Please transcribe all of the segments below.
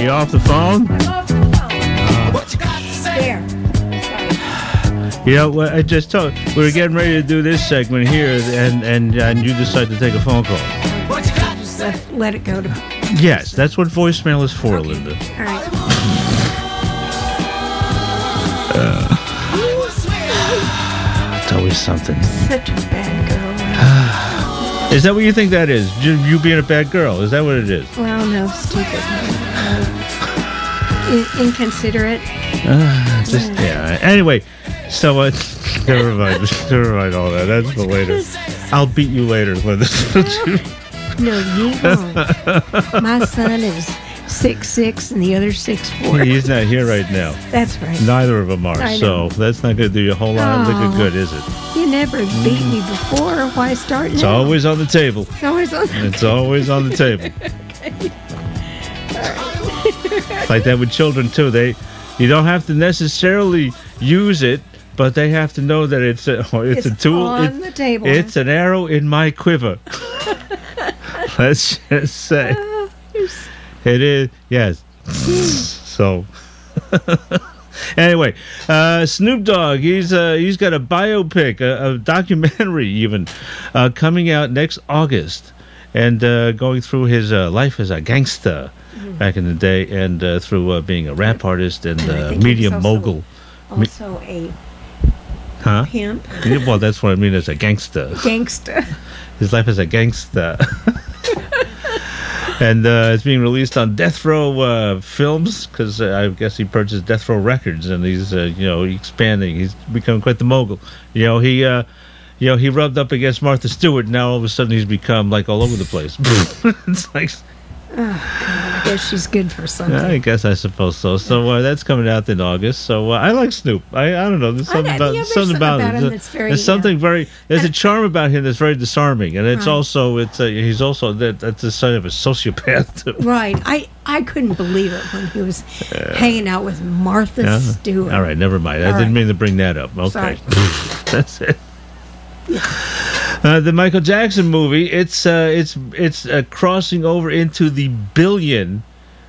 you off the phone? I'm off the phone. What you got to say? You know what? I just told we were getting ready to do this segment here, and you decided to take a phone call. What you got to say? Let it go to. Yes, that's what voicemail is for, Linda. All right. It's always something. Such a bad girl. Is that what you think that is? You being a bad girl? Is that what it is? Well, no, stupid. Inconsiderate. Yeah. Anyway, so never mind. Never mind all that. That's for later. I'll beat you later, Linda. No, you won't. My son is 6'6" and the other 6'4". He's not here right now. That's right. Neither of them are. I So know. that's not going to do you a whole lot of liquor good, is it? You never beat me before. Why start now? It's always on the table. It's always on. It's always on the table. It's like that with children too. You don't have to necessarily use it, but they have to know that it's a tool. On the table. It's an arrow in my quiver. Let's just say it is. Yes. So. Anyway, Snoop Dogg, he's got a biopic, a documentary even, coming out next August, and going through his life as a gangster back in the day, and through being a rap artist and media mogul. Also a Huh? pimp. Yeah, well, that's what I mean as a gangster. Gangster. His life as a gangster. And it's being released on Death Row Films, because I guess he purchased Death Row Records, and he's expanding. He's become quite the mogul. He rubbed up against Martha Stewart. Now all of a sudden he's become like all over the place. It's like, I guess she's good for something. I guess I suppose so. So that's coming out in August. So I like Snoop. I don't know. There's something about there's something about him him. that's very, There's something very. There's a charm about him that's very disarming, and it's Right. also he's also that's a sign of a sociopath too. Right. I couldn't believe it when he was hanging out with Martha Yeah. Stewart. All right, never mind. I All didn't right. mean to bring that up. Okay, Sorry. that's it. The Michael Jackson movie. It's crossing over into the $1 billion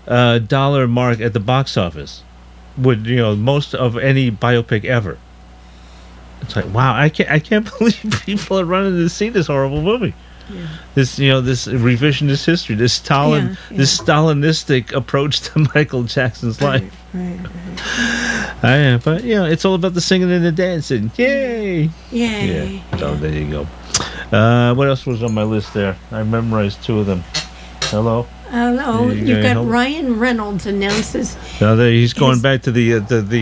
mark at the box office, with most of any biopic ever. It's like, wow, I can't believe people are running to see this horrible movie. Yeah. This this revisionist history, this Stalinistic approach to Michael Jackson's life. Right. But it's all about the singing and the dancing. Yay! Yay. Yeah. So there you go. What else was on my list there? I memorized two of them. Hello. Oh, You you've got got help? Ryan Reynolds announces. Now he's going His- back to the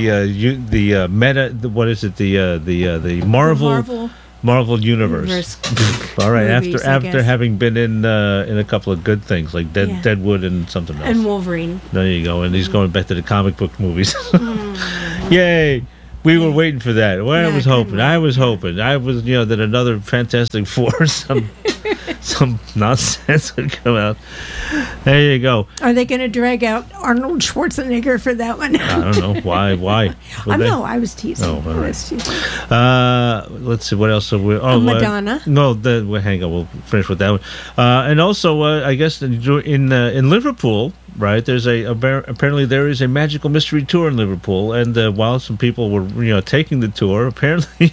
meta. What is it? The Marvel Universe. All right. movies, I after guess. having been in a couple of good things like Yeah. Deadwood and something else. And Wolverine. There you go. And he's going back to the comic book movies. Yay! We were waiting for that. Well, Yeah, I was hoping. I was that another Fantastic Four, some nonsense would come out. There you go. Are they going to drag out Arnold Schwarzenegger for that one? I don't know why. Would they? No, I was teasing. Oh, all I right. was teasing. Let's see what else. Madonna. No, hang on. We'll finish with that one. And also, I guess in Liverpool, right? There's apparently there is a magical mystery tour in Liverpool, and while some people were taking the tour, apparently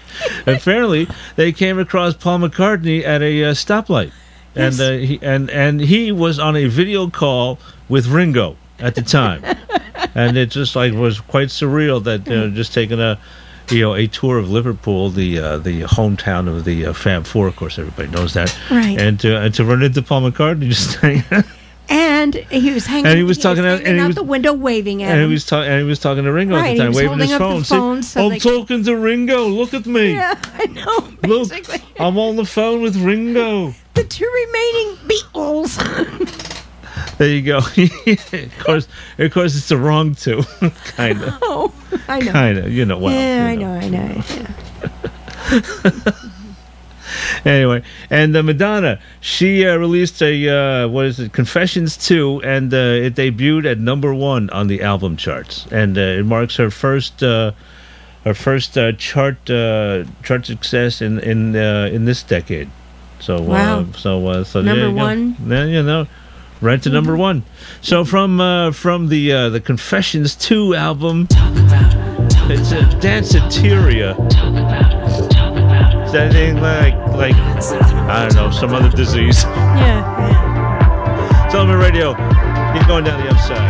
they came across Paul McCartney at a stoplight, Yes. and he was on a video call with Ringo at the time, and it just was quite surreal that just taking a tour of Liverpool, the hometown of the Fab Four. Of course, everybody knows that, Right. And to run into Paul McCartney just hanging out. And he was hanging. And he was talking out- and he out was- the window, waving at And him. he was talking to Ringo Right, at he the time, was waving his holding up phone. the See, phone so I'm they- talking to Ringo. Look at me. Yeah, I know. Look, Basically, I'm on the phone with Ringo. the two remaining Beatles. There you go. Of course, it's the wrong two, kind of. Oh, I know. Kind of, well. Yeah, you I know. Yeah. Anyway, and Madonna, she released a Confessions 2, and it debuted at #1 on the album charts, and it marks her first chart success in this decade. So Wow. so Number there you go. one? Then right to number one. So from the Confessions 2 album, it's a Danceteria. Is that anything like I don't know, some other disease? Yeah. Sullivan Radio, keep going down the upside.